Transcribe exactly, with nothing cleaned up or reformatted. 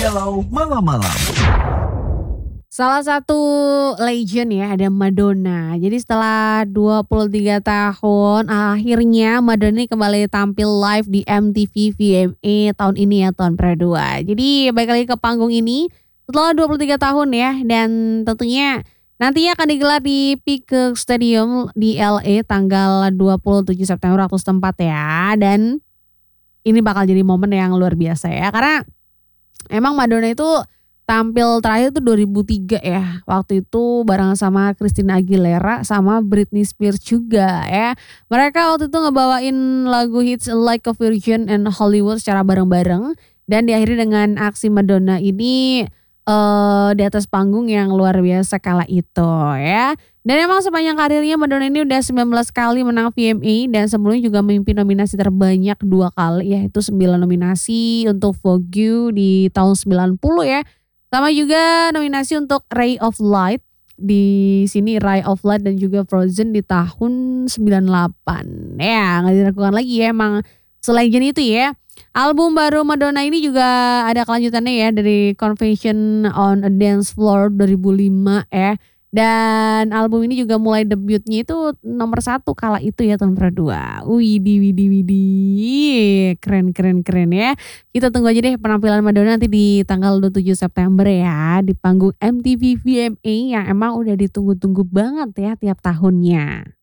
Galau Malam-Malam. Salah satu legend ya, ada Madonna. Jadi setelah dua puluh tiga tahun, akhirnya Madonna ini kembali tampil live di M T V V M A tahun ini ya, tahun kedua. Jadi balik lagi ke panggung ini setelah dua puluh tiga tahun ya, dan tentunya nantinya akan digelar di Peacock Stadium di L A tanggal dua puluh tujuh September waktu setempat ya. Dan ini bakal jadi momen yang luar biasa ya, karena emang Madonna itu tampil terakhir tuh dua ribu tiga ya. Waktu itu bareng sama Christina Aguilera sama Britney Spears juga ya. Mereka waktu itu ngebawain lagu hits Like a Virgin and Hollywood secara bareng-bareng. Dan diakhiri dengan aksi Madonna ini uh, di atas panggung yang luar biasa kala itu ya. Dan emang sepanjang karirnya Madonna ini udah sembilan belas kali menang V M A. Dan sebelumnya juga memimpin nominasi terbanyak dua kali, yaitu sembilan nominasi untuk Vogue You di tahun sembilan puluh ya. Sama juga nominasi untuk Ray of Light di sini, Ray of Light, dan juga Frozen di tahun sembilan puluh delapan. Ya, nggak diragukan lagi ya, emang selegend itu ya. Album baru Madonna ini juga ada kelanjutannya ya, dari Confession on a Dance Floor dua ribu lima ya. Dan album ini juga mulai debutnya itu nomor satu kala itu ya, tahun kedua. Widih, widih, widih. Keren, keren, keren ya. Kita tunggu aja deh penampilan Madonna nanti di tanggal dua puluh tujuh September ya. Di panggung M T V V M A yang emang udah ditunggu-tunggu banget ya tiap tahunnya.